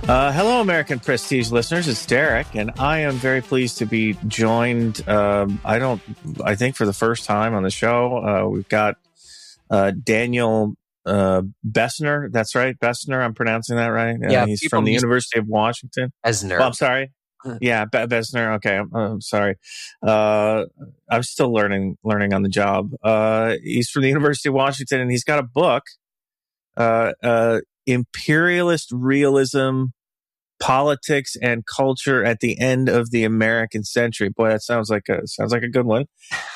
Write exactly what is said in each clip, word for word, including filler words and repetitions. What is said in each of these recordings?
Uh, hello, American Prestige listeners. It's Derek, and I am very pleased to be joined. Um, I don't, I think for the first time on the show, uh, we've got uh, Daniel uh, Bessner. That's right, Bessner. I'm pronouncing that right. Uh, Yeah, he's from the University of Washington. Bessner. Oh, I'm sorry. Yeah, Be- Bessner. Okay, I'm, I'm sorry. Uh, I'm still learning, learning on the job. Uh, he's from the University of Washington, and he's got a book, uh, uh, Imperialist Realism, Politics and Culture at the End of the American Century. Boy, that sounds like a sounds like a good one.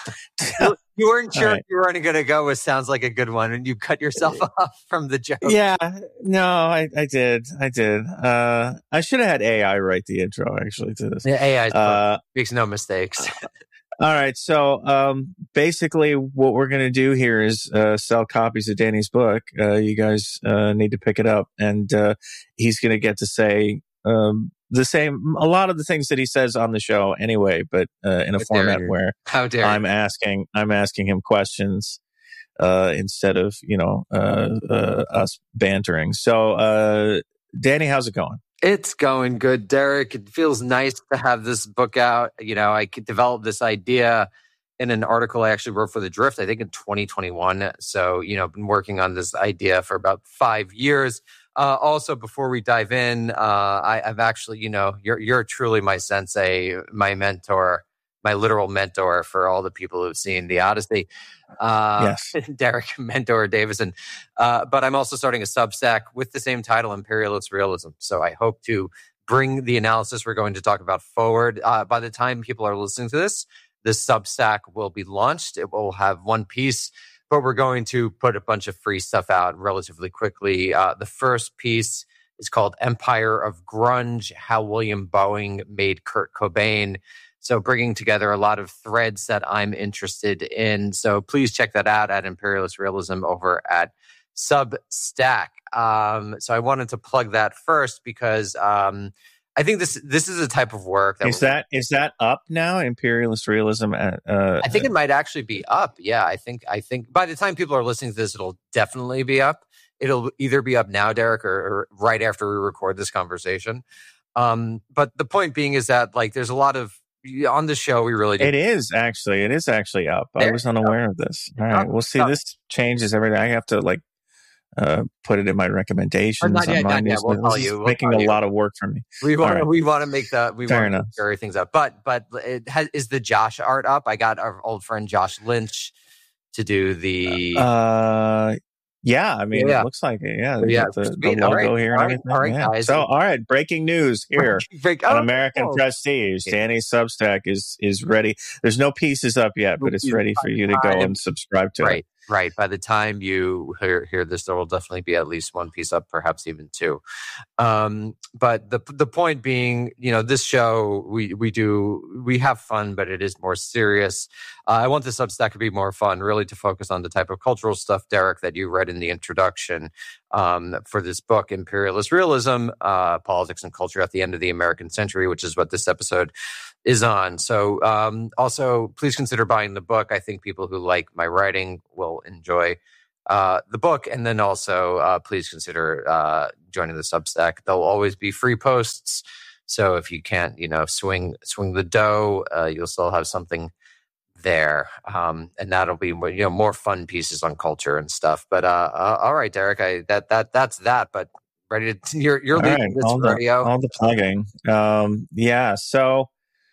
you, you weren't sure right. if you were going to go with sounds like a good one, and you cut yourself off from the joke. Yeah, no, I, I did, I did. Uh, I should have had A I write the intro actually to this. The A I uh, makes no mistakes. All right, so um, basically, what we're going to do here is uh, sell copies of Danny's book. Uh, you guys uh, need to pick it up, and uh, he's going to get to say um, the same, a lot of the things that he says on the show, anyway, but uh, in a How format dare you. where How dare I'm you. asking, I'm asking him questions uh, instead of you know uh, uh, us bantering. So, uh, Danny, how's it going? It's going good, Derek. It feels nice to have this book out. You know, I could develop this idea in an article I actually wrote for The Drift, I think in twenty twenty-one. So, you know, I've been working on this idea for about five years. Uh, also, before we dive in, uh, I, I've actually, you know, you're you're truly my sensei, my mentor, my literal mentor for all the people who've seen The Odyssey. Uh, yes. Derek Mentor Davison. Uh, but I'm also starting a Substack with the same title, Imperialist Realism. So I hope to bring the analysis we're going to talk about forward. Uh, by the time people are listening to this, the Substack will be launched. It will have one piece, but we're going to put a bunch of free stuff out relatively quickly. Uh, the first piece is called Empire of Grunge, How William Boeing Made Kurt Cobain. So bringing together a lot of threads that I'm interested in. So please check that out at Imperialist Realism over at Substack. Um, so I wanted to plug that first because um, I think this this is a type of work that is that is that up now. Imperialist Realism. At, uh, I think it might actually be up. Yeah, I think I think by the time people are listening to this, it'll definitely be up. It'll either be up now, Derek, or, or right after we record this conversation. Um, but the point being is that like there's a lot of on the show, we really do. It is actually, it is actually up. There I was unaware go. of this. All right. We'll see. This changes everything. I have to like uh, put it in my recommendations. Not yet, on not yet. We'll this tell is you. We'll making tell a you. lot of work for me. We want right. to, we want to make the, we Fair want enough. to carry things up. But, but it has, is the Josh art up? I got our old friend Josh Lynch to do the, uh, yeah, I mean, yeah. it looks like it. Yeah, yeah. the, the logo right. here and all right. everything. All right, yeah. guys. So, all right, breaking news here Break, on oh, American oh. Prestige. Danny's Substack is is ready. There's no pieces up yet, but it's ready for you to go and subscribe to right, it. Right. By the time you hear, hear this, there will definitely be at least one piece up, perhaps even two. Um, but the the point being, you know, this show, we we do, we have fun, but it is more serious. Uh, I want the Substack to be more fun, really to focus on the type of cultural stuff, Derek, that you read in the introduction um, for this book, Imperialist Realism, uh, Politics and Culture at the End of the American Century, which is what this episode is on. So um, also, please consider buying the book. I think people who like my writing will enjoy uh, the book. And then also, uh, please consider uh, joining the Substack. There'll always be free posts. So if you can't, you know, swing swing the dough, uh, you'll still have something there. Um, and that'll be, you know, more fun pieces on culture and stuff. But uh, uh, all right, Derek, I that that that's that. But ready to you're you're All leading right, this all the, radio. all the plugging. Um, yeah. So.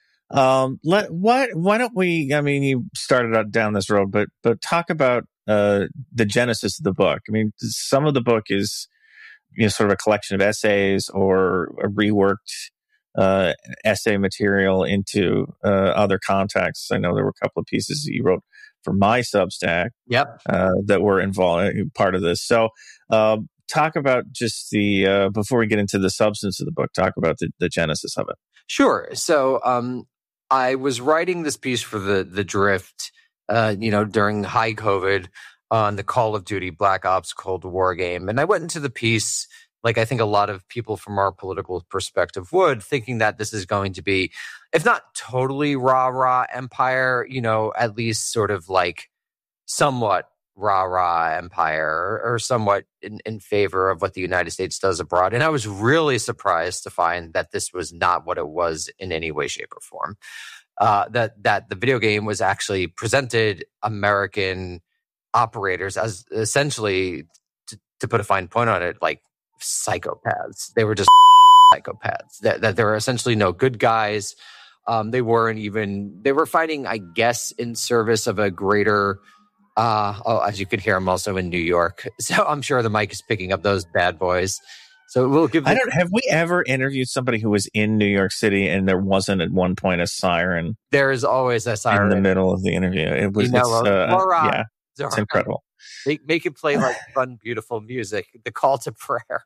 Um, let what? Why don't we? I mean, you started out down this road, but but talk about uh the genesis of the book. I mean, some of the book is you know sort of a collection of essays or a reworked uh essay material into uh, other contexts. I know there were a couple of pieces that you wrote for my Substack, yep, uh, that were involved part of this. So, uh, talk about just the uh, before we get into the substance of the book. Talk about the, the genesis of it. Sure. So, um. I was writing this piece for the the Drift, uh, you know, during high COVID on the Call of Duty Black Ops Cold War game. And I went into the piece, like I think a lot of people from our political perspective would, thinking that this is going to be, if not totally rah-rah empire, you know, at least sort of like somewhat rah-rah empire or somewhat in, in favor of what the United States does abroad. And I was really surprised to find that this was not what it was in any way, shape, or form. Uh, that that the video game was actually presented American operators as essentially, to, to put a fine point on it, like psychopaths. They were just psychopaths. That, that there were essentially no good guys. Um, they weren't even, they were fighting, I guess, in service of a greater, uh, oh, as you could hear, I'm also in New York. So I'm sure the mic is picking up those bad boys. So we'll give. I don't. Have we ever interviewed somebody who was in New York City and there wasn't at one point a siren? There is always a siren in the middle of the interview. It was, you know, it's, uh, Zora, yeah, Zora. It's incredible. Make make it play like fun, beautiful music. The call to prayer.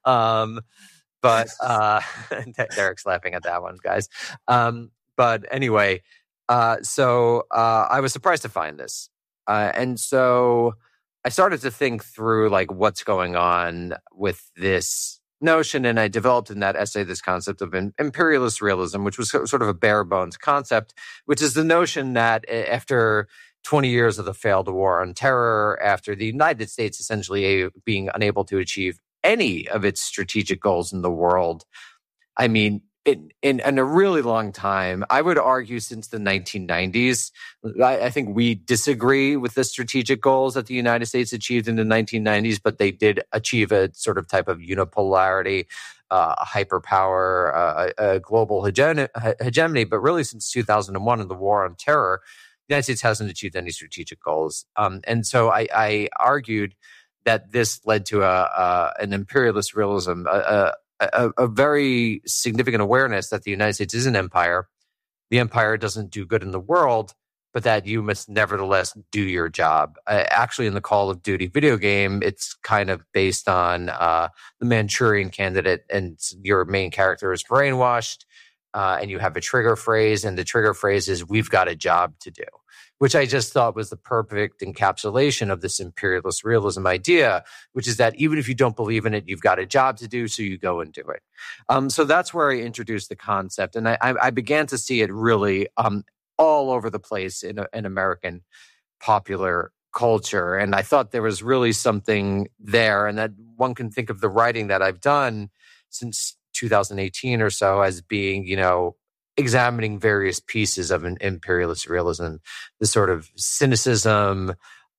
Um, but uh, Derek's laughing at that one, guys. Um, but anyway, uh, so uh, I was surprised to find this, uh, and so I started to think through like what's going on with this notion, and I developed in that essay this concept of imperialist realism, which was sort of a bare bones concept, which is the notion that after twenty years of the failed war on terror, after the United States essentially being unable to achieve any of its strategic goals in the world, I mean, in, in, in a really long time, I would argue since the nineteen nineties, I, I think we disagree with the strategic goals that the United States achieved in the nineteen nineties, but they did achieve a sort of type of unipolarity, uh, a hyperpower, uh, a, a global hegen- hegemony. But really since two thousand one and the war on terror, the United States hasn't achieved any strategic goals. Um, and so I, I argued that this led to a, a an imperialist realism, a, a A, a very significant awareness that the United States is an empire. The empire doesn't do good in the world, but that you must nevertheless do your job. Uh, actually, in the Call of Duty video game, it's kind of based on uh, the Manchurian Candidate, and your main character is brainwashed, uh, and you have a trigger phrase, and the trigger phrase is, "We've got a job to do," which I just thought was the perfect encapsulation of this imperialist realism idea, which is that even if you don't believe in it, you've got a job to do, so you go and do it. Um, so that's where I introduced the concept, and I, I began to see it really um, all over the place in, in American popular culture, and I thought there was really something there, and that one can think of the writing that I've done since two thousand eighteen or so as being, you know, examining various pieces of an imperialist realism, the sort of cynicism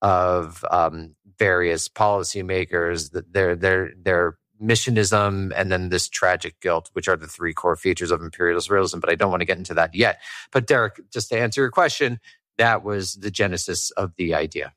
of um, various policymakers, their their their missionism, and then this tragic guilt, which are the three core features of imperialist realism. But I don't want to get into that yet. But Derek, just to answer your question, that was the genesis of the idea.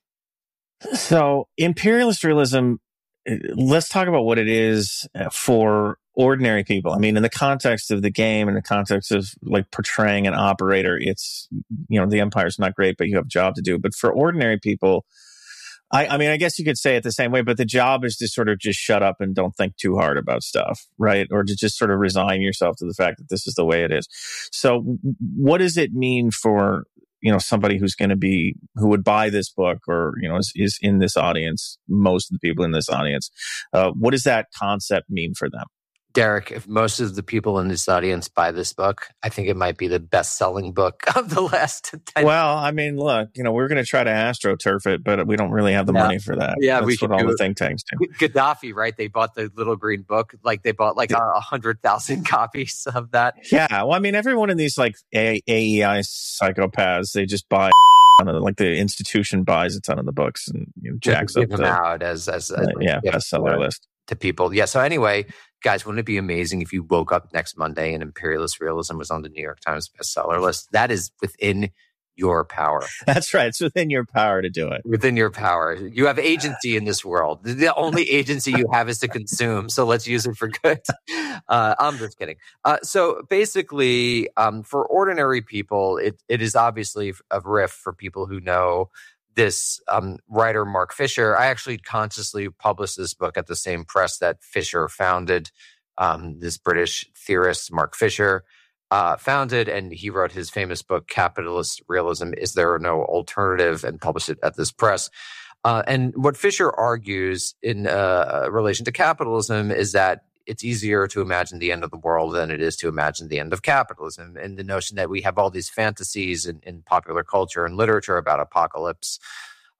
So imperialist realism, let's talk about what it is for ordinary people. I mean, in the context of the game, in the context of like portraying an operator, it's, you know, the empire's not great, but you have a job to do. But for ordinary people, I, I mean, I guess you could say it the same way, but the job is to sort of just shut up and don't think too hard about stuff, right? Or to just sort of resign yourself to the fact that this is the way it is. So what does it mean for, you know, somebody who's going to be, who would buy this book, or, you know, is, is in this audience, most of the people in this audience, uh, what does that concept mean for them? Derek, if most of the people in this audience buy this book, I think it might be the best-selling book of the last ten. Well, I mean, look, you know, we're going to try to AstroTurf it, but we don't really have the yeah. money for that. Yeah, That's we what should all do the it. think tanks do. Gaddafi, right? They bought the little green book. Like, they bought like a hundred thousand copies of that. Yeah, well, I mean, everyone in these like A E I psychopaths, they just buy a ton of, like the institution buys a ton of the books and, you know, jacks give up them the out as as, as uh, yeah bestseller list to people. Yeah. So anyway, guys, wouldn't it be amazing if you woke up next Monday and imperialist realism was on the New York Times bestseller list? That is within your power. That's right. It's within your power to do it. Within your power. You have agency in this world. The only agency you have is to consume. So let's use it for good. Uh, I'm just kidding. Uh, so basically, um, for ordinary people, it, it is obviously a riff for people who know this um, writer, Mark Fisher. I actually consciously published this book at the same press that Fisher founded, um, this British theorist, Mark Fisher. Uh, founded, and he wrote his famous book, Capitalist Realism, Is There No Alternative, and published it at this press. Uh, and what Fisher argues in uh, relation to capitalism is that it's easier to imagine the end of the world than it is to imagine the end of capitalism. And the notion that we have all these fantasies in, in popular culture and literature about apocalypse,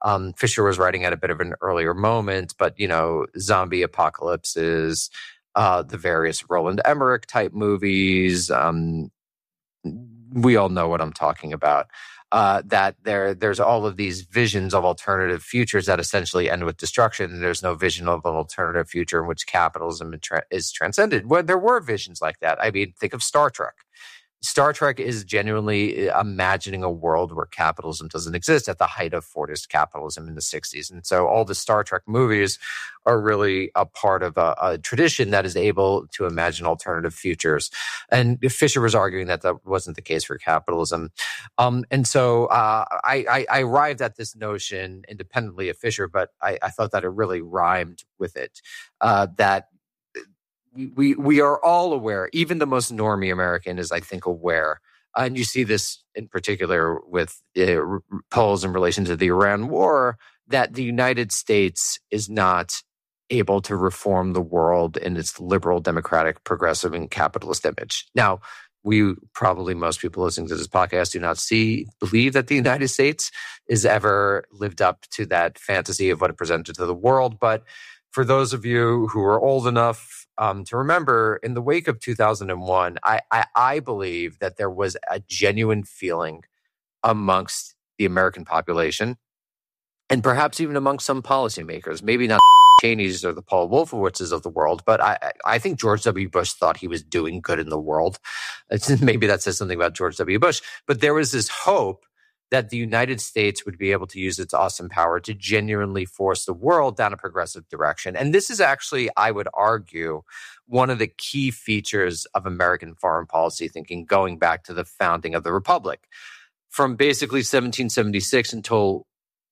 Um, Fisher was writing at a bit of an earlier moment, but, you know, zombie apocalypses, uh, the various Roland Emmerich type movies, um, we all know what I'm talking about. Uh, that there, there's all of these visions of alternative futures that essentially end with destruction. And there's no vision of an alternative future in which capitalism is transcended. Well, there were visions like that. I mean, think of Star Trek. Star Trek is genuinely imagining a world where capitalism doesn't exist at the height of Fordist capitalism in the sixties. And so all the Star Trek movies are really a part of a, a tradition that is able to imagine alternative futures. And Fisher was arguing that that wasn't the case for capitalism. Um, and so uh, I, I, I arrived at this notion independently of Fisher, but I, I thought that it really rhymed with it, uh, that We we are all aware, even the most normie American is, I think, aware. Uh, and you see this in particular with uh, r- polls in relation to the Iran war, that the United States is not able to reform the world in its liberal, democratic, progressive, and capitalist image. Now, we probably, most people listening to this podcast do not see, believe that the United States has ever lived up to that fantasy of what it presented to the world. But for those of you who are old enough Um, to remember, in the wake of two thousand one, I, I, I believe that there was a genuine feeling amongst the American population, and perhaps even amongst some policymakers, maybe not Cheney's or the Paul Wolfowitzes of the world, but I, I think George W. Bush thought he was doing good in the world. It's, maybe that says something about George W. Bush, but there was this hope that the United States would be able to use its awesome power to genuinely force the world down a progressive direction. And this is actually, I would argue, one of the key features of American foreign policy thinking going back to the founding of the Republic. From basically seventeen seventy-six until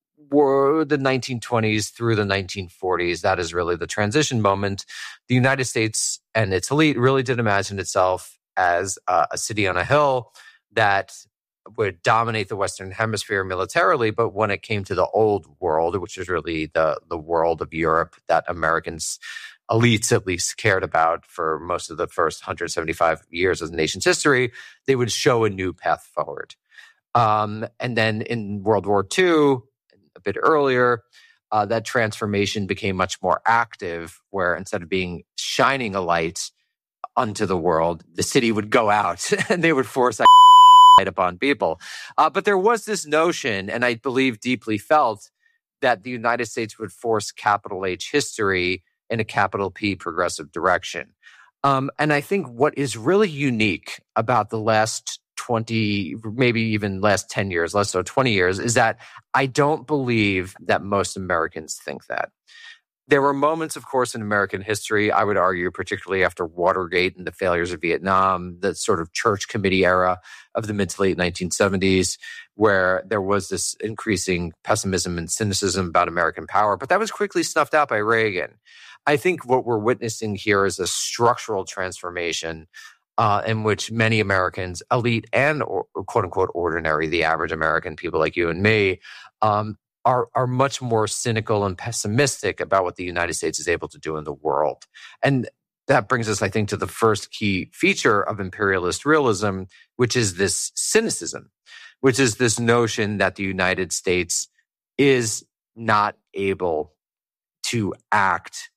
the nineteen twenties through the nineteen forties, that is really the transition moment. The United States and its elite really did imagine itself as uh, a city on a hill that would dominate the Western Hemisphere militarily, but when it came to the old world, which is really the, the world of Europe that Americans, elites at least, cared about for most of the first one hundred seventy-five years of the nation's history, they would show a new path forward. Um, and then in World War Two, a bit earlier, uh, that transformation became much more active, where instead of being shining a light unto the world, the city would go out and they would force upon people. Uh, but there was this notion, and I believe deeply felt, that the United States would force capital H history in a capital P progressive direction. Um, and I think what is really unique about the last twenty, maybe even last ten years, less so twenty years, is that I don't believe that most Americans think that. There were moments, of course, in American history, I would argue, particularly after Watergate and the failures of Vietnam, the sort of church committee era of the mid to late nineteen seventies, where there was this increasing pessimism and cynicism about American power. But that was quickly snuffed out by Reagan. I think what we're witnessing here is a structural transformation uh, in which many Americans, elite and or, quote unquote ordinary, the average American, people like you and me, um, are are much more cynical and pessimistic about what the United States is able to do in the world. And that brings us, I think, to the first key feature of imperialist realism, which is this cynicism, which is this notion that the United States is not able to act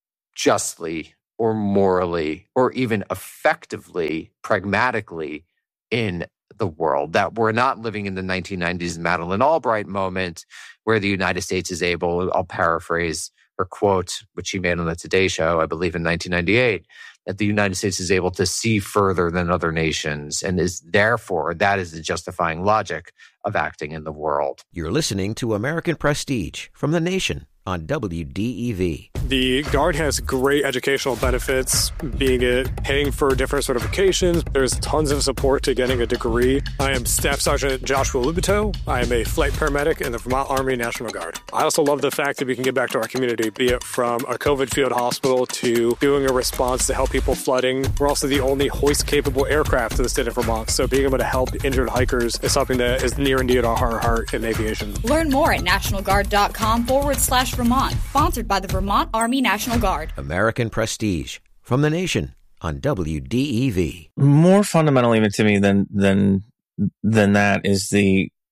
justly or morally or even effectively, pragmatically in the world, that we're not living in the nineteen nineties Madeleine Albright moment where the United States is able, I'll paraphrase her quote, which she made on the Today Show, I believe in nineteen ninety-eight, that the United States is able to see further than other nations and is therefore, that is the justifying logic of acting in the world. You're listening to American Prestige from The Nation on W D E V. The Guard has great educational benefits, being it paying for different certifications. There's tons of support to getting a degree. I am Staff Sergeant Joshua Lubito. I am a flight paramedic in the Vermont Army National Guard. I also love the fact that we can give back to our community, be it from a COVID field hospital to doing a response to help people flooding. We're also the only hoist-capable aircraft in the state of Vermont, so being able to help injured hikers is something that is near and dear to our heart in aviation. Learn more at nationalguard.com forward slash Vermont. Sponsored by the Vermont Army National Guard. American Prestige from The Nation on W D E V. More fundamental even to me than than than that is the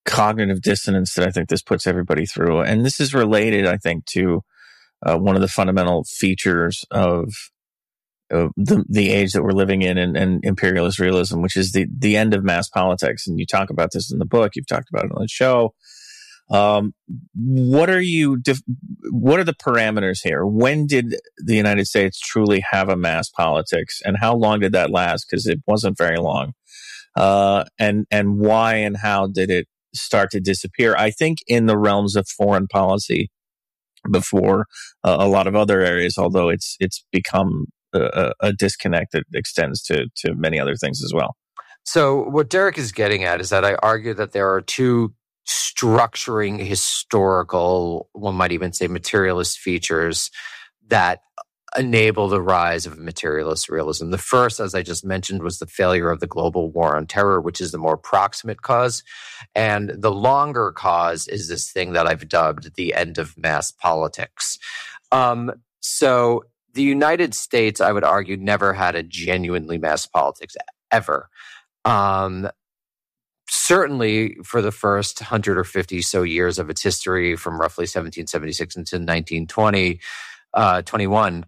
cognitive dissonance that I think this puts everybody through. And this is related, I think, to uh, one of the fundamental features of uh, the the age that we're living in and, and imperialist realism, which is the, the end of mass politics. And you talk about this in the book. You've talked about it on the show. Um, what are you, def- what are the parameters here? When did the United States truly have a mass politics, and how long did that last? Because it wasn't very long. Uh, and, and why and how did it start to disappear? I think in the realms of foreign policy before uh, a lot of other areas, although it's, it's become a, a disconnect that extends to, to many other things as well. So what Derek is getting at is that I argue that there are two structuring historical, one might even say materialist features that enable the rise of materialist realism. The first, as I just mentioned, was the failure of the global war on terror, which is the more proximate cause. And the longer cause is this thing that I've dubbed the end of mass politics. Um, so the United States, I would argue, never had a genuinely mass politics ever. Um, Certainly for the first one hundred or fifty so years of its history, from roughly seventeen seventy-six into nineteen twenty, uh, twenty-one,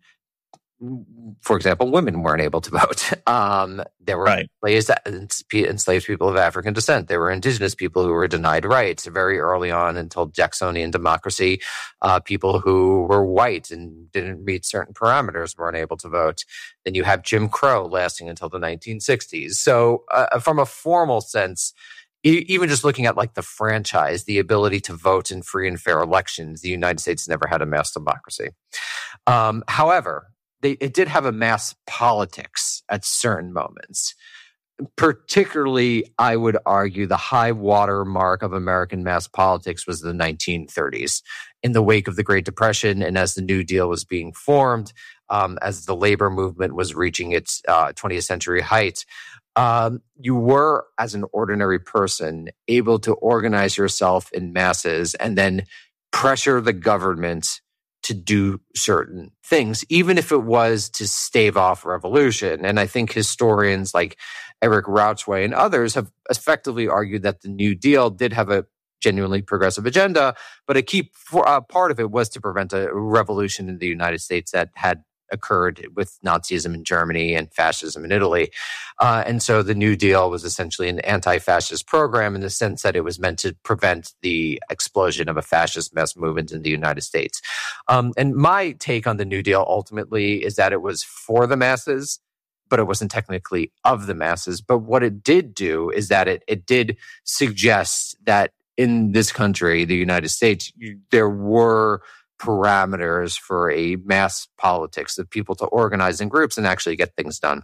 for example, women weren't able to vote. Um, there were right. enslaved people of African descent. There were indigenous people who were denied rights very early on until Jacksonian democracy. Uh, people who were white and didn't meet certain parameters weren't able to vote. Then you have Jim Crow lasting until the nineteen sixties. So uh, from a formal sense, e- even just looking at like the franchise, the ability to vote in free and fair elections, the United States never had a mass democracy. Um, however, They, it did have a mass politics at certain moments. Particularly, I would argue the high water mark of American mass politics was the nineteen thirties. In the wake of the Great Depression and as the New Deal was being formed, um, as the labor movement was reaching its uh, twentieth century height, um, you were, as an ordinary person, able to organize yourself in masses and then pressure the government to do certain things, even if it was to stave off revolution. And I think historians like Eric Rauchway and others have effectively argued that the New Deal did have a genuinely progressive agenda, but a key uh, part of it was to prevent a revolution in the United States that had occurred with Nazism in Germany and fascism in Italy. Uh, and so the New Deal was essentially an anti-fascist program in the sense that it was meant to prevent the explosion of a fascist mass movement in the United States. Um, and my take on the New Deal ultimately is that it was for the masses, but it wasn't technically of the masses. But what it did do is that it, it did suggest that in this country, the United States, you, there were parameters for a mass politics of people to organize in groups and actually get things done.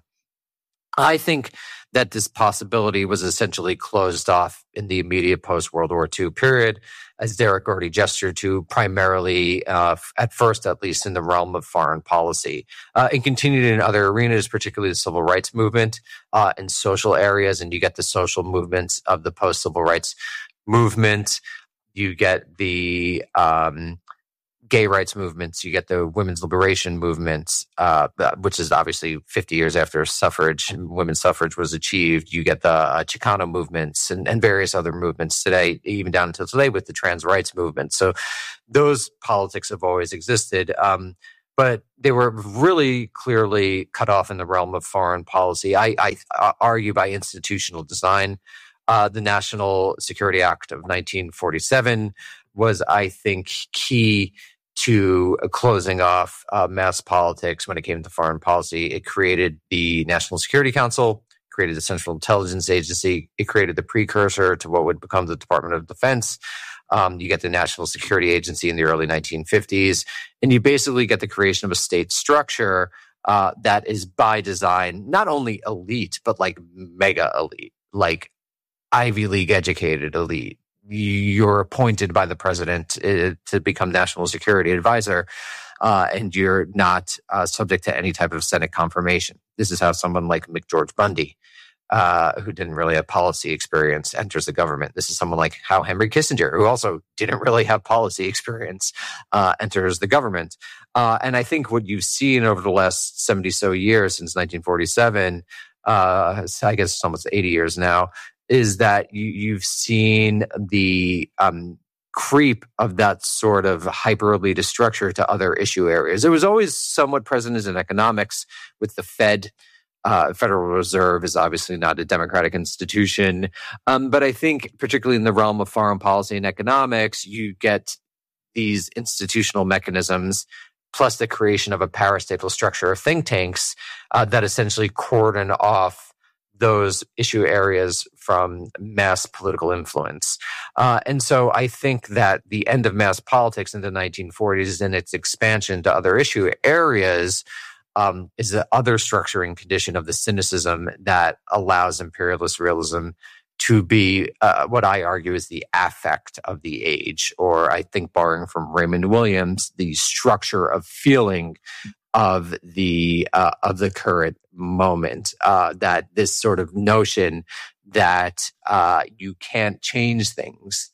I think that this possibility was essentially closed off in the immediate post-World War Two period, as Derek already gestured to, primarily, uh, at first at least, in the realm of foreign policy, uh, and continued in other arenas, particularly the civil rights movement uh, and social areas. And you get the social movements of the post-civil rights movement. You get the um, gay rights movements, you get the women's liberation movements, uh, which is obviously fifty years after suffrage, women's suffrage was achieved. You get the uh, Chicano movements and, and various other movements today, even down until today with the trans rights movement. So those politics have always existed, um, but they were really clearly cut off in the realm of foreign policy. I, I, I argue by institutional design. Uh, the National Security Act of nineteen forty-seven was, I think, key to closing off uh, mass politics when it came to foreign policy. It created the National Security Council, created the Central Intelligence Agency. It created the precursor to what would become the Department of Defense. Um, you get the National Security Agency in the early nineteen fifties, and you basically get the creation of a state structure uh, that is by design not only elite, but like mega elite, like Ivy League educated elite. You're appointed by the president uh, to become national security advisor, uh, and you're not uh, subject to any type of Senate confirmation. This is how someone like McGeorge Bundy, uh, who didn't really have policy experience, enters the government. This is someone like how Henry Kissinger, who also didn't really have policy experience, uh, enters the government. Uh, and I think what you've seen over the last seventy so years since nineteen forty-seven, uh, I guess it's almost eighty years now, is that you, you've seen the um, creep of that sort of hyper-elitist structure to other issue areas. It was always somewhat present in economics with the Fed. Uh, Federal Reserve is obviously not a democratic institution. Um, but I think particularly in the realm of foreign policy and economics, you get these institutional mechanisms plus the creation of a parastatal structure of think tanks uh, that essentially cordon off those issue areas from mass political influence. Uh, and so I think that the end of mass politics in the nineteen forties and its expansion to other issue areas um, is the other structuring condition of the cynicism that allows imperialist realism to be uh, what I argue is the affect of the age, or I think borrowing from Raymond Williams, the structure of feeling of the uh, of the current moment. Uh, that this sort of notion that uh, you can't change things,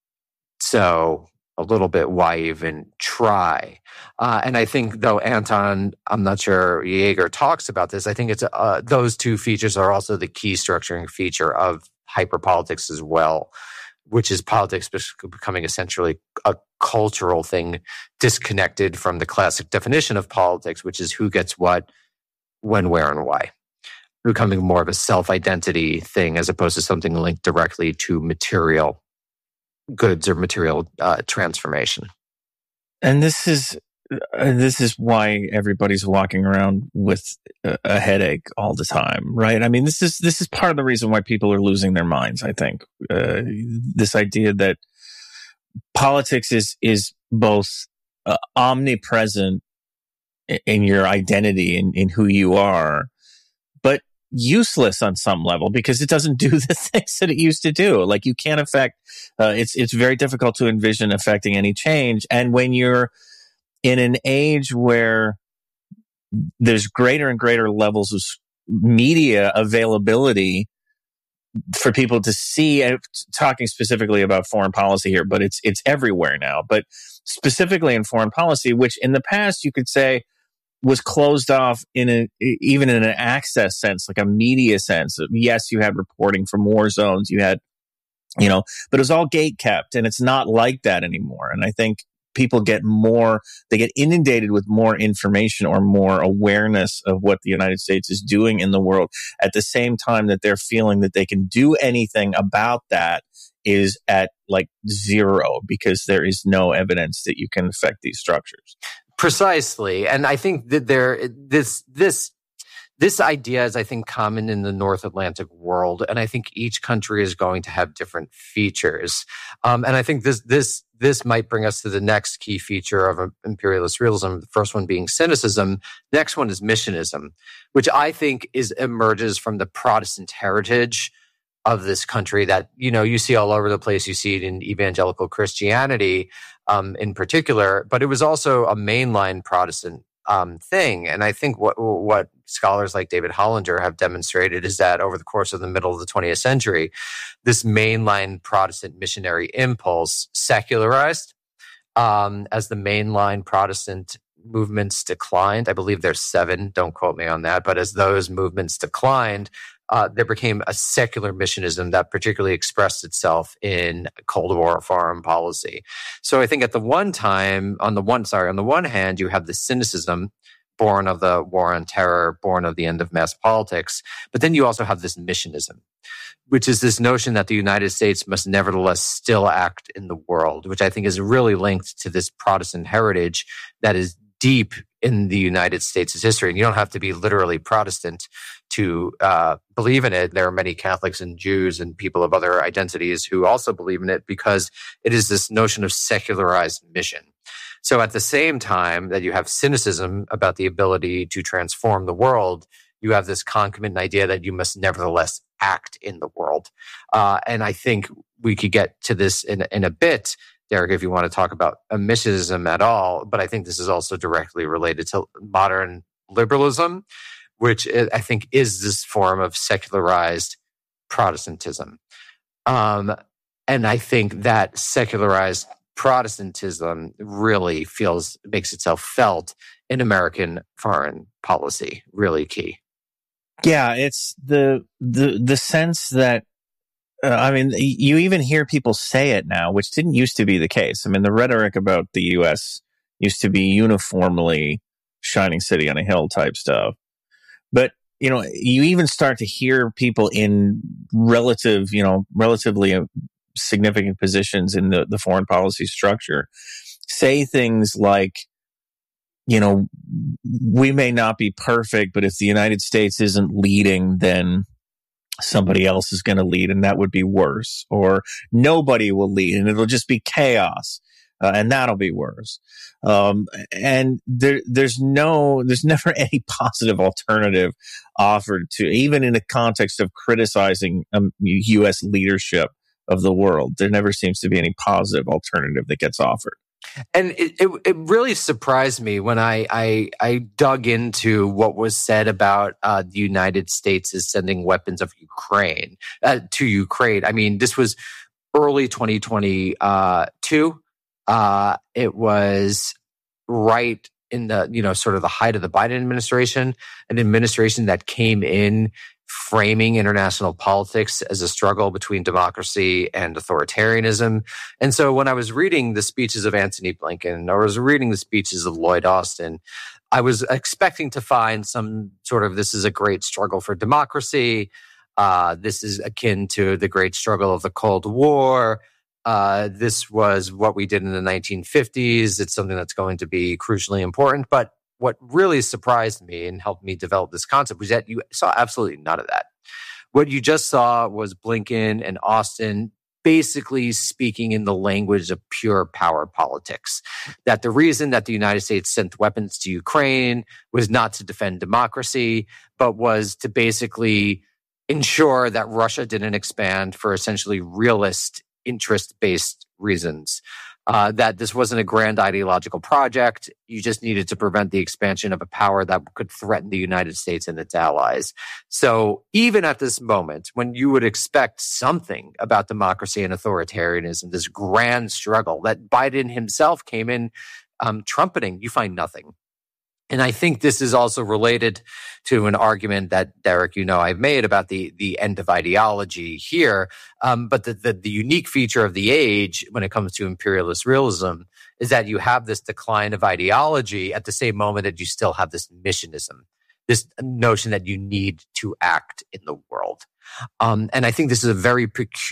so a little bit why even try? Uh, and I think, though Anton, I'm not sure Jaeger talks about this. I think it's uh, those two features are also the key structuring feature of hyperpolitics as well, which is politics becoming essentially a cultural thing disconnected from the classic definition of politics, which is who gets what, when, where, and why. Becoming more of a self-identity thing as opposed to something linked directly to material goods or material uh, transformation. And this is uh, this is why everybody's walking around with a, a headache all the time, right? I mean, this is this is part of the reason why people are losing their minds. I think uh, this idea that politics is is both uh, omnipresent in your identity and in, in who you are, but useless on some level because it doesn't do the things that it used to do. Like you can't affect, uh, it's, it's very difficult to envision affecting any change. And when you're in an age where there's greater and greater levels of media availability for people to see, and talking specifically about foreign policy here, but it's, it's everywhere now, but specifically in foreign policy, which in the past you could say was closed off in a, even in an access sense, like a media sense. Yes, you had reporting from war zones, you had, you know, but it was all gate kept, and it's not like that anymore. And I think people get more, they get inundated with more information or more awareness of what the United States is doing in the world at the same time that they're feeling that they can do anything about that is at like zero because there is no evidence that you can affect these structures. Precisely. And I think that there, this, this, this idea is, I think, common in the North Atlantic world. And I think each country is going to have different features. Um, and I think this, this, this might bring us to the next key feature of imperialist realism. The first one being cynicism. The next one is missionism, which I think is emerges from the Protestant heritage of this country that, you know, you see all over the place. You see it in evangelical Christianity, um, in particular, but it was also a mainline Protestant, um, thing. And I think what, what scholars like David Hollinger have demonstrated is that over the course of the middle of the twentieth century, this mainline Protestant missionary impulse secularized, um, as the mainline Protestant movements declined. I believe there's seven, don't quote me on that, but as those movements declined, Uh, there became a secular missionism that particularly expressed itself in Cold War foreign policy. So I think at the one time, on the one, sorry, on the one hand, you have the cynicism born of the war on terror, born of the end of mass politics. But then you also have this missionism, which is this notion that the United States must nevertheless still act in the world, which I think is really linked to this Protestant heritage that is deep in the United States' history. And you don't have to be literally Protestant to uh, believe in it. There are many Catholics and Jews and people of other identities who also believe in it because it is this notion of secularized mission. So at the same time that you have cynicism about the ability to transform the world, you have this concomitant idea that you must nevertheless act in the world. Uh, and I think we could get to this in, in a bit, Derek, if you want to talk about missionism at all, but I think this is also directly related to modern liberalism, which I think is this form of secularized Protestantism. Um, and I think that secularized Protestantism really feels, makes itself felt in American foreign policy, really key. Yeah, it's the the the sense that uh, I mean, you even hear people say it now, which didn't used to be the case. I mean, the rhetoric about the U S used to be uniformly shining city on a hill type stuff. But, you know, you even start to hear people in relative, you know, relatively significant positions in the, the foreign policy structure say things like, you know, we may not be perfect, but if the United States isn't leading, then somebody else is going to lead, and that would be worse. Or nobody will lead, and it'll just be chaos, uh, and that'll be worse. Um, and there, there's no, there's never any positive alternative offered to, even in the context of criticizing um, U S leadership of the world. There never seems to be any positive alternative that gets offered. And it, it, it really surprised me when I, I, I dug into what was said about uh, the United States is sending weapons of Ukraine uh, to Ukraine. I mean, this was early twenty twenty-two. Uh, it was right in the, you know, sort of the height of the Biden administration, an administration that came in framing international politics as a struggle between democracy and authoritarianism. And so when I was reading the speeches of Antony Blinken, or I was reading the speeches of Lloyd Austin, I was expecting to find some sort of, this is a great struggle for democracy. Uh, this is akin to the great struggle of the Cold War. Uh, this was what we did in the nineteen fifties. It's something that's going to be crucially important. But what really surprised me and helped me develop this concept was that you saw absolutely none of that. What you just saw was Blinken and Austin basically speaking in the language of pure power politics. That the reason that the United States sent weapons to Ukraine was not to defend democracy, but was to basically ensure that Russia didn't expand for essentially realist, interest-based reasons. Uh, that this wasn't a grand ideological project. You just needed to prevent the expansion of a power that could threaten the United States and its allies. So even at this moment, when you would expect something about democracy and authoritarianism, this grand struggle that Biden himself came in um, trumpeting, you find nothing. And I think this is also related to an argument that, Derek, you know, I've made about the, the end of ideology here. Um, but the, the, the unique feature of the age when it comes to imperialist realism is that you have this decline of ideology at the same moment that you still have this missionism, this notion that you need to act in the world. Um, and I think this is a very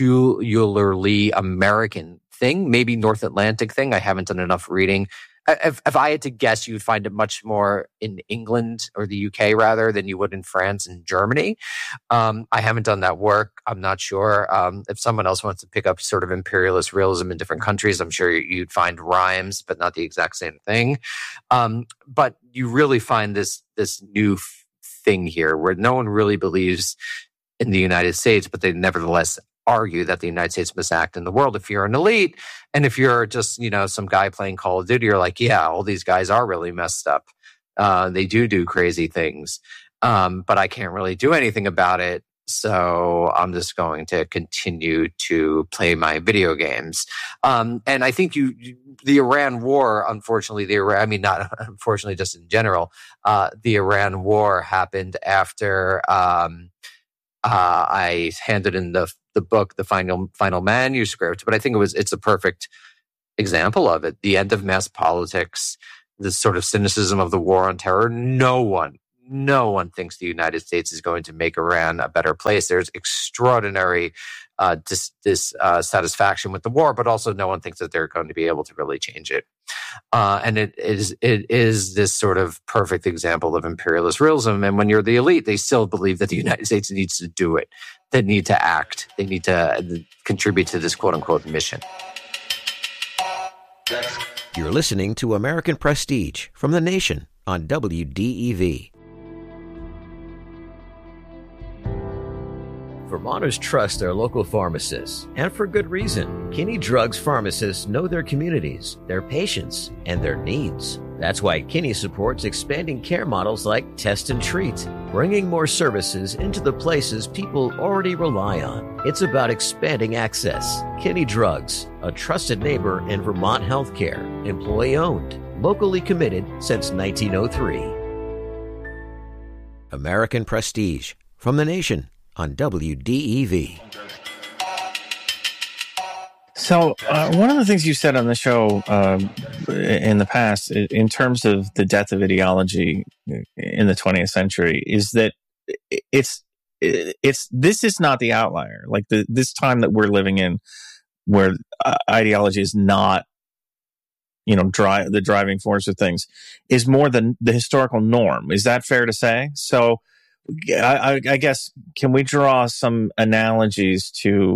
peculiarly American thing, maybe North Atlantic thing. I haven't done enough reading. If, if I had to guess, you'd find it much more in England or the U K rather than you would in France and Germany. Um, I haven't done that work. I'm not sure. Um, if someone else wants to pick up sort of imperialist realism in different countries, I'm sure you'd find rhymes, but not the exact same thing. Um, but you really find this this new f- thing here where no one really believes in the United States, but they nevertheless argue that the United States must act in the world. If you're an elite, and if you're just, you know, some guy playing Call of Duty, you're like, yeah, all these guys are really messed up. Uh, they do do crazy things, um, but I can't really do anything about it. So I'm just going to continue to play my video games. Um, and I think you, the Iran war, unfortunately, the Iran, I mean, not unfortunately, just in general, uh, the Iran war happened after um, uh, I handed in the the book, the final final manuscript, but I think it was it's a perfect example of it. The end of mass politics, the sort of cynicism of the war on terror. No one, no one thinks the United States is going to make Iran a better place. There's extraordinary uh, dis, dissatisfaction uh, with the war, but also no one thinks that they're going to be able to really change it. Uh, and it is it is this sort of perfect example of imperialist realism. And when you're the elite, they still believe that the United States needs to do it. They need to act. They need to contribute to this quote-unquote mission. You're listening to American Prestige from The Nation on W D E V. Vermonters trust their local pharmacists, and for good reason. Kinney Drugs pharmacists know their communities, their patients, and their needs. That's why Kinney supports expanding care models like Test and Treat, bringing more services into the places people already rely on. It's about expanding access. Kinney Drugs, a trusted neighbor in Vermont healthcare, employee-owned, locally committed since nineteen oh three. American Prestige from The Nation on W D E V. So uh, one of the things you said on the show um, in the past, in terms of the death of ideology in the twentieth century, is that it's it's this is not the outlier. Like the this time that we're living in, where uh, ideology is not, you know, dri- the driving force of things, is more than the historical norm. Is that fair to say? So, I, I guess, can we draw some analogies to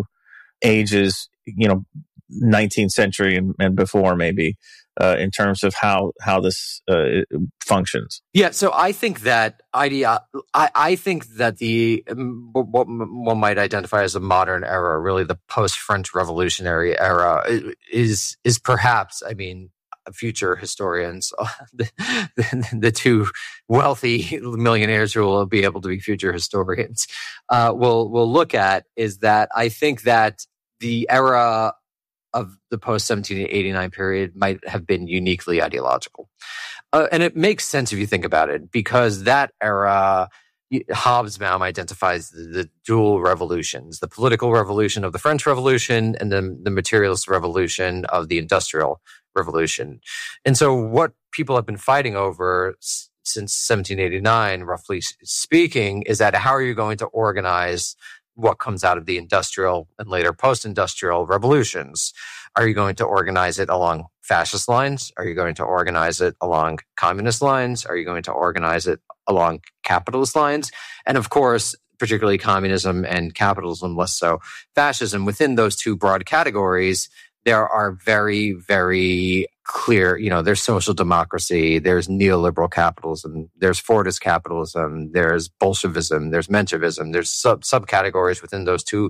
ages, you know, nineteenth century and, and before, maybe, uh, in terms of how how this uh, functions? Yeah, so I think that idea. I, I think that the what one might identify as a modern era, really the post-French Revolutionary era, is is perhaps, I mean, future historians, the, the, the two wealthy millionaires who will be able to be future historians, uh, will will look at, is that I think that the era of the post seventeen eighty-nine period might have been uniquely ideological. Uh, and it makes sense if you think about it, because that era, Hobsbawm identifies the, the dual revolutions, the political revolution of the French Revolution and then the materialist revolution of the Industrial Revolution. And so what people have been fighting over s- since seventeen eighty-nine, roughly speaking, is that how are you going to organize what comes out of the industrial and later post-industrial revolutions? Are you going to organize it along fascist lines? Are you going to organize it along communist lines? Are you going to organize it along capitalist lines? And of course, particularly communism and capitalism, less so fascism. Within those two broad categories, there are very, very clear, you know, there's social democracy, there's neoliberal capitalism, there's Fordist capitalism, there's Bolshevism, there's Menshevism, there's sub subcategories within those two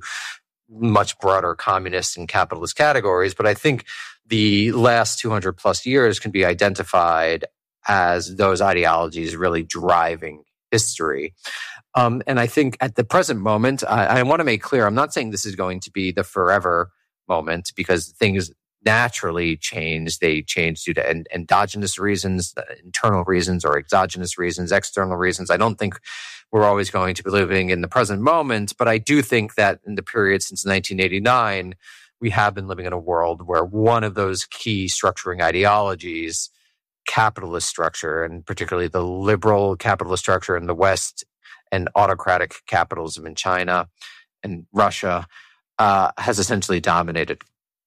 much broader communist and capitalist categories. But I think the last two hundred plus years can be identified as those ideologies really driving history. Um, and I think at the present moment, I, I want to make clear, I'm not saying this is going to be the forever moment, because things naturally change. They change due to en- endogenous reasons, internal reasons, or exogenous reasons, external reasons. I don't think we're always going to be living in the present moment, but I do think that in the period since nineteen eighty-nine, we have been living in a world where one of those key structuring ideologies, capitalist structure, and particularly the liberal capitalist structure in the West and autocratic capitalism in China and Russia, uh, has essentially dominated.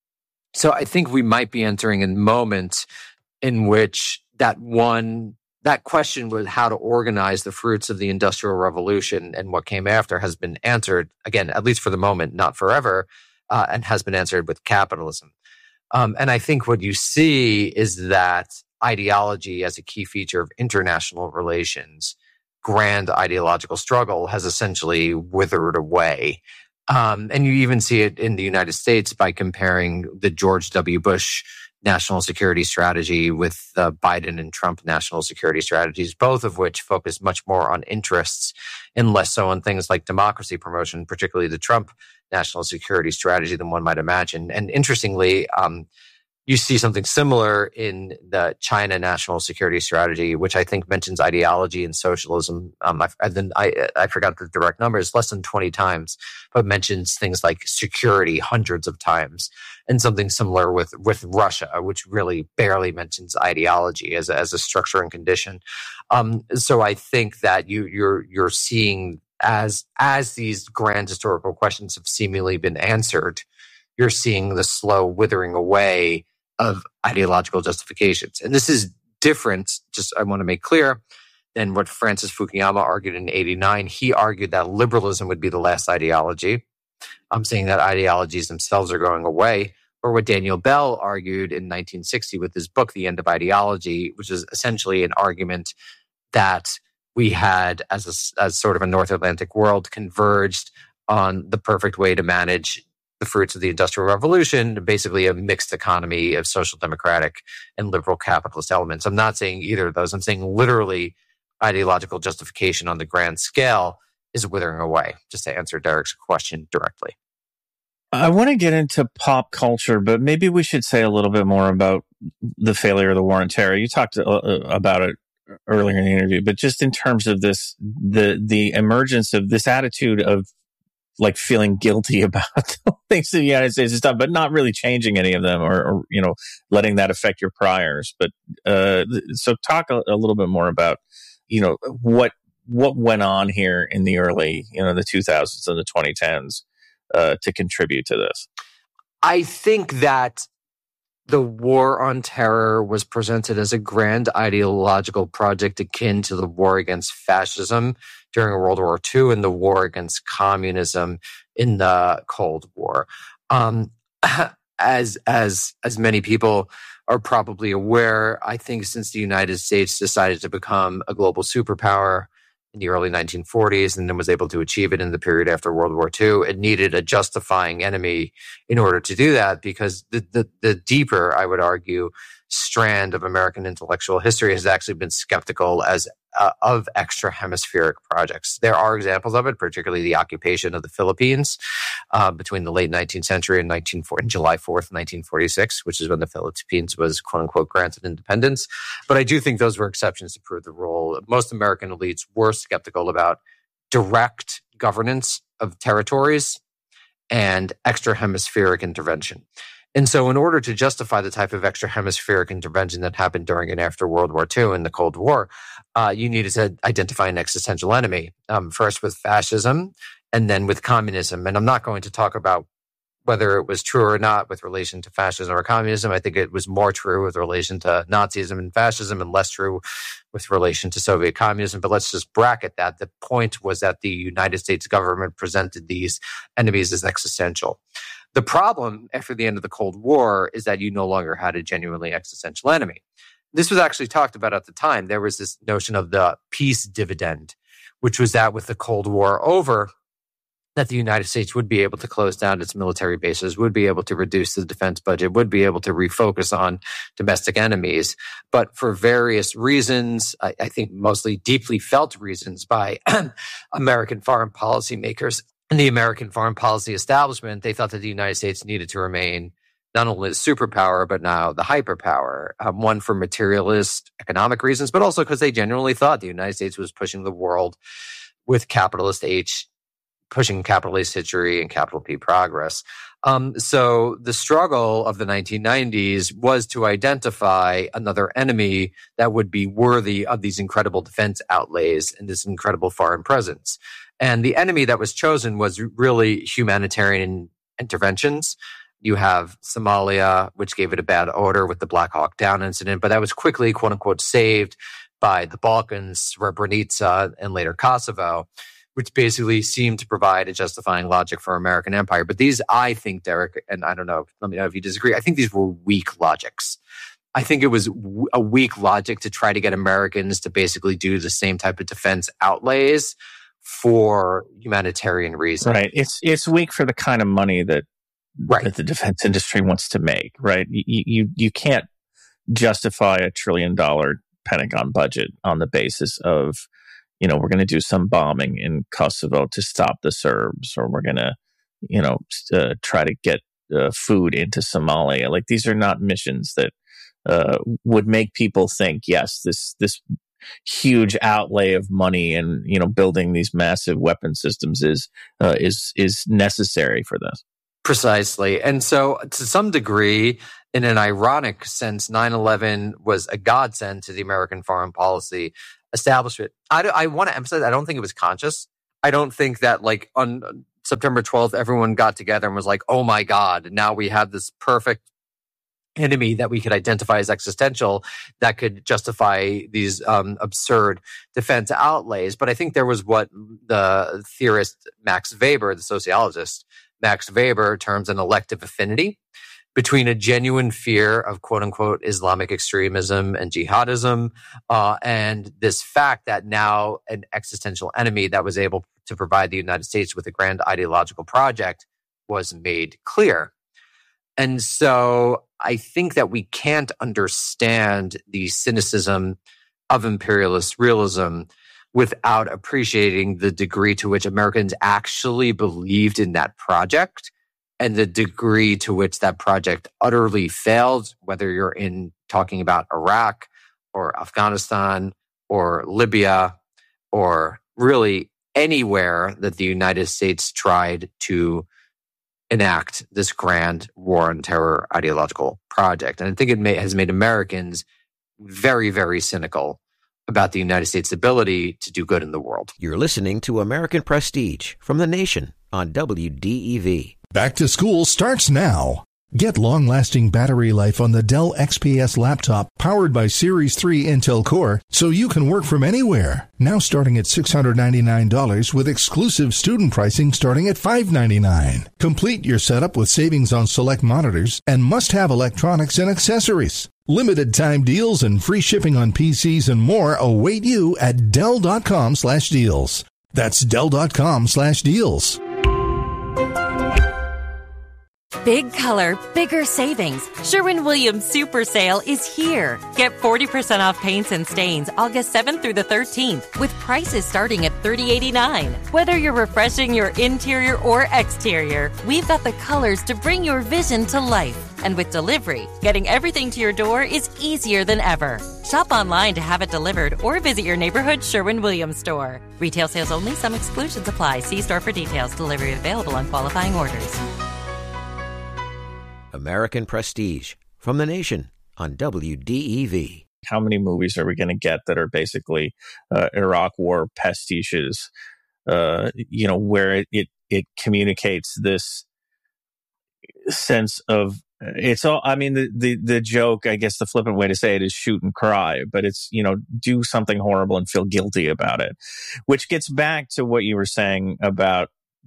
So I think we might be entering a moment in which that one, that question was how to organize the fruits of the Industrial Revolution and what came after has been answered, again, at least for the moment, not forever, uh, and has been answered with capitalism. Um, and I think what you see is that ideology as a key feature of international relations, grand ideological struggle, has essentially withered away. Um, and you even see it in the United States by comparing the George W. Bush national security strategy with the Biden and Trump national security strategies, both of which focus much more on interests and less so on things like democracy promotion, particularly the Trump national security strategy, than one might imagine. And interestingly, um, you see something similar in the China national security strategy, which I think mentions ideology and socialism. Um, I, I, I forgot the direct numbers, less than twenty times, but mentions things like security hundreds of times. And something similar with, with Russia, which really barely mentions ideology as a, as a structuring condition. Um, so I think that you, you're you're seeing as as these grand historical questions have seemingly been answered, you're seeing the slow withering away of ideological justifications. And this is different, just I want to make clear, than what Francis Fukuyama argued in eighty-nine. He argued that liberalism would be the last ideology. I'm saying that ideologies themselves are going away. Or what Daniel Bell argued in nineteen sixty with his book, The End of Ideology, which is essentially an argument that we had, as a, as sort of a North Atlantic world, converged on the perfect way to manage the fruits of the Industrial Revolution, basically a mixed economy of social democratic and liberal capitalist elements. I'm not saying either of those. I'm saying literally ideological justification on the grand scale is withering away, just to answer Derek's question directly. I want to get into pop culture, but maybe we should say a little bit more about the failure of the war on terror. You talked about it earlier in the interview, but just in terms of this, the the emergence of this attitude of like feeling guilty about the things that the United States has done, but not really changing any of them, or, or you know, letting that affect your priors. But uh, so talk a, a little bit more about, you know, what what went on here in the early, you know, the two thousands and the twenty tens uh, to contribute to this. I think that the war on terror was presented as a grand ideological project akin to the war against fascism during World War Two and the war against communism in the Cold War. Um, as as as many people are probably aware, I think since the United States decided to become a global superpower in the early nineteen forties and then was able to achieve it in the period after World War Two, it needed a justifying enemy in order to do that, because the, the, the deeper, I would argue, strand of American intellectual history has actually been skeptical as uh, of extra-hemispheric projects. There are examples of it, particularly the occupation of the Philippines uh, between the late nineteenth century and nineteen forty, July fourth, nineteen forty-six, which is when the Philippines was, quote-unquote, granted independence. But I do think those were exceptions to prove the rule. Most American elites were skeptical about direct governance of territories and extra-hemispheric intervention. And so in order to justify the type of extra-hemispheric intervention that happened during and after World War Two and the Cold War, uh, you needed to identify an existential enemy, um, first with fascism and then with communism. And I'm not going to talk about whether it was true or not with relation to fascism or communism. I think it was more true with relation to Nazism and fascism and less true with relation to Soviet communism. But let's just bracket that. The point was that the United States government presented these enemies as existential. The problem after the end of the Cold War is that you no longer had a genuinely existential enemy. This was actually talked about at the time. There was this notion of the peace dividend, which was that with the Cold War over, that the United States would be able to close down its military bases, would be able to reduce the defense budget, would be able to refocus on domestic enemies. But for various reasons, I, I think mostly deeply felt reasons by American foreign policy makers and the American foreign policy establishment, they thought that the United States needed to remain not only a superpower, but now the hyperpower. Um, one for materialist economic reasons, but also because they genuinely thought the United States was pushing the world with capitalist H, pushing capitalist history and capital P progress. Um, so the struggle of the nineteen nineties was to identify another enemy that would be worthy of these incredible defense outlays and this incredible foreign presence. And the enemy that was chosen was really humanitarian interventions. You have Somalia, which gave it a bad odor with the Black Hawk Down incident, but that was quickly, quote unquote, saved by the Balkans, Srebrenica, and later Kosovo, which basically seemed to provide a justifying logic for American empire. But these, I think, Derek, and I don't know, let me know if you disagree, I think these were weak logics. I think it was a weak logic to try to get Americans to basically do the same type of defense outlays for humanitarian reasons. Right. It's it's weak for the kind of money that, right. that the defense industry wants to make, right? You, you, you can't justify a trillion dollar Pentagon budget on the basis of, you know, we're going to do some bombing in Kosovo to stop the Serbs, or we're going to, you know, uh, try to get uh, food into Somalia. Like, these are not missions that uh, would make people think, yes, this this huge outlay of money and, you know, building these massive weapon systems is uh, is is necessary for this. Precisely. And so to some degree, in an ironic sense, nine eleven was a godsend to the American foreign policy establishment. I, I want to emphasize, I don't think it was conscious. I don't think that, like, on September twelfth, everyone got together and was like, oh my God, now we have this perfect enemy that we could identify as existential that could justify these um, absurd defense outlays. But I think there was what the theorist Max Weber, the sociologist Max Weber, terms an elective affinity between a genuine fear of, quote unquote, Islamic extremism and jihadism, uh, and this fact that now an existential enemy that was able to provide the United States with a grand ideological project was made clear. And so I think that we can't understand the cynicism of imperialist realism without appreciating the degree to which Americans actually believed in that project and the degree to which that project utterly failed, whether you're in talking about Iraq or Afghanistan or Libya or really anywhere that the United States tried to enact this grand war on terror ideological project. And I think it may, has made Americans very, very cynical about the United States' ability to do good in the world. You're listening to American Prestige from The Nation on W D E V. Back to school starts now. Get long-lasting battery life on the Dell X P S laptop powered by Series three Intel Core so you can work from anywhere. Now starting at six hundred ninety-nine dollars with exclusive student pricing starting at five hundred ninety-nine dollars. Complete your setup with savings on select monitors and must-have electronics and accessories. Limited time deals and free shipping on P Cs and more await you at Dell.com slash deals. That's Dell.com slash deals. Big color, bigger savings. Sherwin-Williams Super Sale is here. Get forty percent off paints and stains August seventh through the thirteenth with prices starting at thirty eighty-nine. Whether you're refreshing your interior or exterior, we've got the colors to bring your vision to life. And with delivery, getting everything to your door is easier than ever. Shop online to have it delivered or visit your neighborhood Sherwin-Williams store. Retail sales only. Some exclusions apply. See store for details. Delivery available on qualifying orders. American Prestige from The Nation on W D E V. How many movies are we going to get that are basically uh, Iraq War pastiches, uh, you know, where it, it, it communicates this sense of, it's all, I mean, the, the, the joke, I guess the flippant way to say it is shoot and cry, but it's, you know, do something horrible and feel guilty about it, which gets back to what you were saying about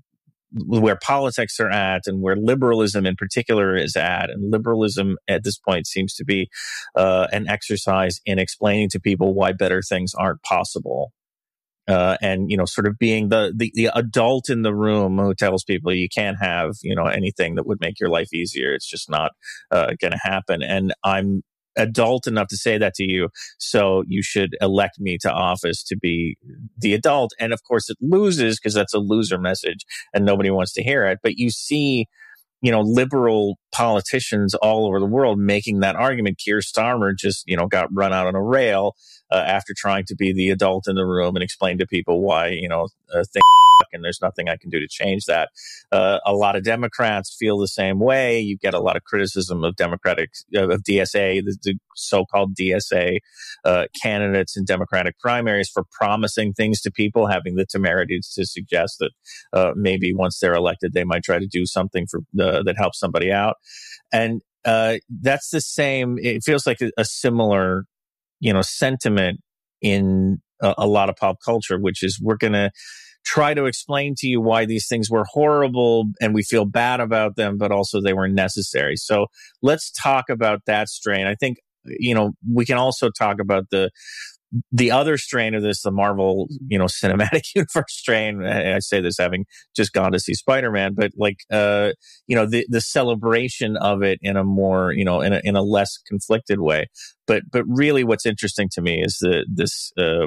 where politics are at and where liberalism in particular is at. And liberalism at this point seems to be uh, an exercise in explaining to people why better things aren't possible. Uh, and, you know, sort of being the, the, the adult in the room who tells people you can't have, you know, anything that would make your life easier. It's just not uh, going to happen. And I'm adult enough to say that to you, so you should elect me to office to be the adult. And of course it loses because that's a loser message and nobody wants to hear it. But you see, you know, liberal politicians all over the world making that argument. Keir Starmer just, you know, got run out on a rail uh, after trying to be the adult in the room and explain to people why, you know, uh, things and there's nothing I can do to change that. Uh, a lot of Democrats feel the same way. You get a lot of criticism of Democratic, uh, of D S A, the, the so-called D S A uh, candidates in Democratic primaries for promising things to people, having the temerity to suggest that uh, maybe once they're elected, they might try to do something for uh, that helps somebody out. And uh, that's the same. It feels like a, a similar, you know, sentiment in a, a lot of pop culture, which is we're going to try to explain to you why these things were horrible and we feel bad about them, but also they were necessary. So let's talk about that strain. I think, you know, we can also talk about the the other strain of this, the Marvel, you know, cinematic universe strain. And I say this having just gone to see Spider-Man, but like, uh, you know, the, the celebration of it in a more, you know, in a, in a less conflicted way. But, but really what's interesting to me is the, this, uh,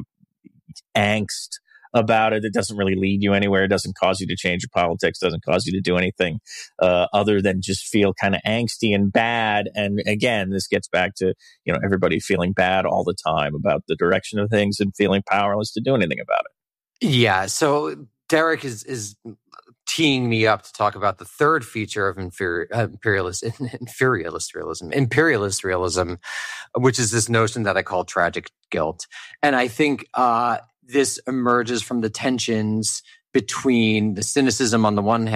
angst about it. It doesn't really lead you anywhere. It doesn't cause you to change your politics, doesn't cause you to do anything uh, other than just feel kind of angsty and bad. And again, this gets back to, you know, everybody feeling bad all the time about the direction of things and feeling powerless to do anything about it. Yeah. So Derek is is teeing me up to talk about the third feature of inferi- uh, imperialist imperialist realism, imperialist realism, which is this notion that I call tragic guilt. And I think uh, this emerges from the tensions between the cynicism on the one hand